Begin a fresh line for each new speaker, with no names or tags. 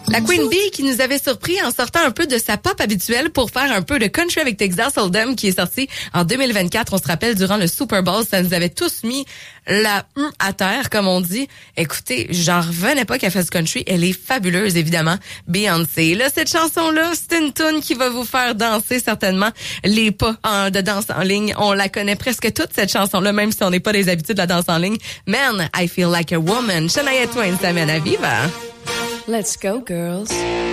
La Queen Bee qui nous avait surpris en sortant un peu de sa pop habituelle pour faire un peu de country avec Texas Hold'em qui est sorti en 2024. On se rappelle, durant le Super Bowl, ça nous avait tous mis la à terre, comme on dit. Écoutez, j'en revenais pas qu'elle fasse country. Elle est fabuleuse, évidemment. Beyoncé. Là, cette chanson-là, c'est une tune qui va vous faire danser certainement. Les pas de danse en ligne, on la connaît presque toute, cette chanson-là, même si on n'est pas des habitués de la danse en ligne. Man, I Feel Like a Woman. Shania Twain s'amène à Viva.
Let's go, girls.